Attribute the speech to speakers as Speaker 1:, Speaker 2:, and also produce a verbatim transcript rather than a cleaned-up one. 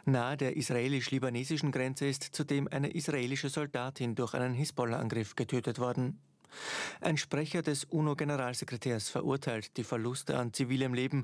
Speaker 1: Nahe der israelisch-libanesischen Grenze ist zudem eine israelische Soldatin durch einen Hisbollah-Angriff getötet worden. Ein Sprecher des UNO-Generalsekretärs verurteilt die Verluste an zivilem Leben